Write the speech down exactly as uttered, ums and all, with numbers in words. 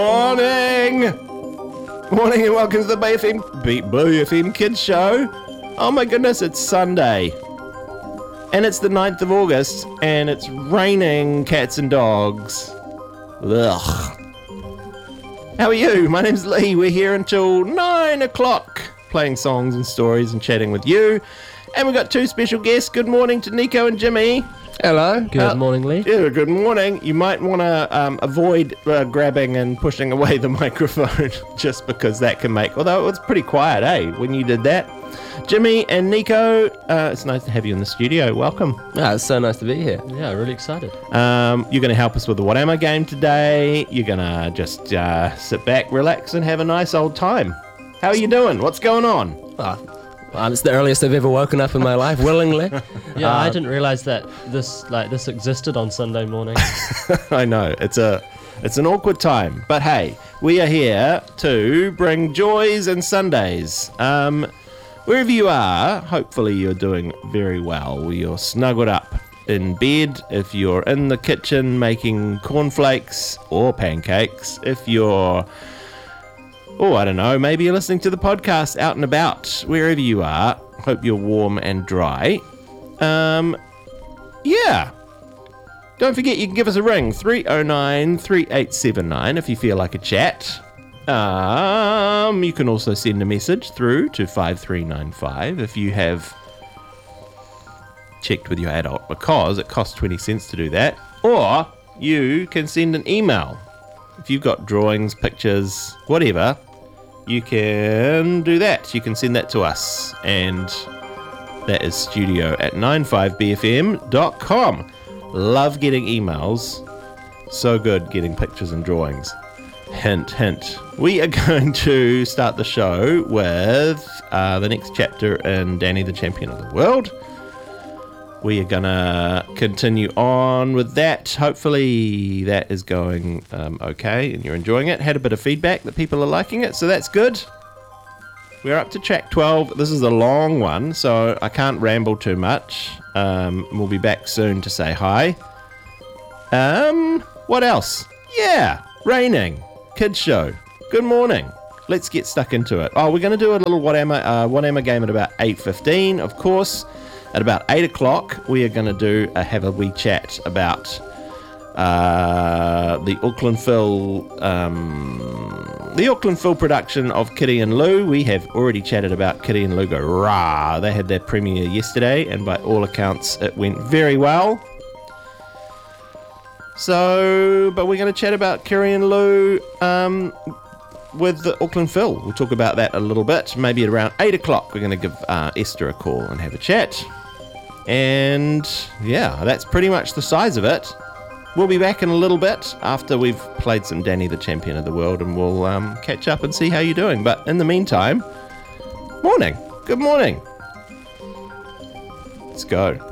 Morning! Morning and welcome to the B F M, B- B F M Kids Show. Oh my goodness, it's Sunday. And it's the ninth of August, and it's raining cats and dogs. Ugh. How are you? My name's Lee. We're here until nine o'clock, playing songs and stories and chatting with you. And we've got two special guests. Good morning to Nico and Jimmy. Hello. Good uh, morning, Lee. Yeah, good morning. You might want to um, avoid uh, grabbing and pushing away the microphone just because that can make... Although it was pretty quiet, eh, when you did that. Jimmy and Nico, uh, it's nice to have you in the studio. Welcome. Ah, it's so nice to be here. Yeah, really excited. Um, you're going to help us with the What Am I game today. You're going to just uh, sit back, relax, and have a nice old time. How are you doing? What's going on? Ah, well, it's the earliest I've ever woken up in my life, willingly. Yeah, uh, I didn't realize that this like this existed on Sunday morning. I know, it's a it's an awkward time, but hey, we are here to bring joys and Sundays. Um, wherever you are, hopefully you're doing very well. You're snuggled up in bed. If you're in the kitchen making cornflakes or pancakes, if you're Oh, I don't know, maybe you're listening to the podcast out and about, wherever you are. Hope you're warm and dry. Um, yeah. Don't forget you can give us a ring, three oh nine, three eight seven nine, if you feel like a chat. Um, you can also send a message through to five three nine five if you have checked with your adult, because it costs twenty cents to do that. Or you can send an email. If you've got drawings, pictures, whatever, you can do that. You can send that to us. And that is studio at ninety-five b f m dot com. Love getting emails. So good getting pictures and drawings. Hint, hint. We are going to start the show with uh, the next chapter in Danny the Champion of the World. We are going to continue on with that. Hopefully that is going um, okay and you're enjoying it. Had a bit of feedback that people are liking it, so that's good. We're up to track twelve. This is a long one, so I can't ramble too much. Um, we'll be back soon to say hi. Um, what else? Yeah, raining. Kids show. Good morning. Let's get stuck into it. Oh, we're going to do a little What Am I, uh, What Am I game at about eight fifteen, of course. At about eight o'clock, we are going to do a have a wee chat about uh, the Auckland Phil, um, the Auckland Phil production of Kitty and Lou. We have already chatted about Kitty and Lou Go Rah. They had their premiere yesterday, and by all accounts, it went very well. So, but we're going to chat about Kitty and Lou um, with the Auckland Phil. We'll talk about that a little bit. Maybe at around eight o'clock, we're going to give uh, Esther a call and have a chat. And yeah, that's pretty much the size of it. We'll be back in a little bit after we've played some Danny the Champion of the World, and we'll um, catch up and see how you're doing. But in the meantime, morning. Good morning. Let's go.